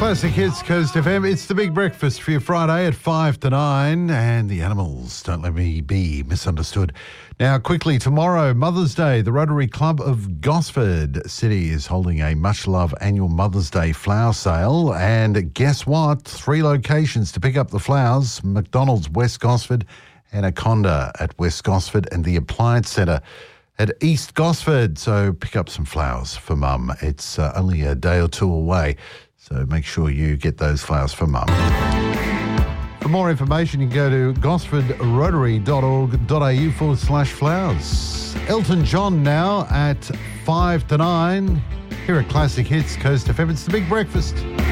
Classic Hits, Coast FM. It's the big breakfast for your Friday at 5 to 9. And the animals, don't let me be misunderstood. Now, quickly, tomorrow, Mother's Day, the Rotary Club of Gosford City is holding a much-loved annual Mother's Day flower sale. And guess what? 3 locations to pick up the flowers. McDonald's West Gosford, Anaconda at West Gosford, and the Appliance Centre at East Gosford. So pick up some flowers for Mum. It's only a day or two away. So make sure you get those flowers for Mum. For more information, you can go to gosfordrotary.org.au/flowers. Elton John now at 5 to 9. Here at Classic Hits, Coast FM. It's the big breakfast.